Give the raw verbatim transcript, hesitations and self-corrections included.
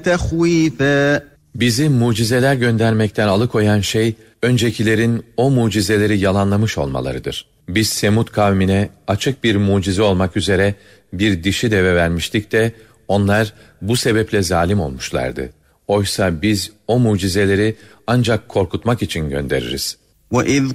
تَخْوِيفًا. Bizi mucizeler göndermekten alıkoyan şey, öncekilerin o mucizeleri yalanlamış olmalarıdır. Biz Semud kavmine açık bir mucize olmak üzere bir dişi deve vermiştik de, onlar bu sebeple zalim olmuşlardı. Oysa biz o mucizeleri ancak korkutmak için göndeririz. وَإِذْ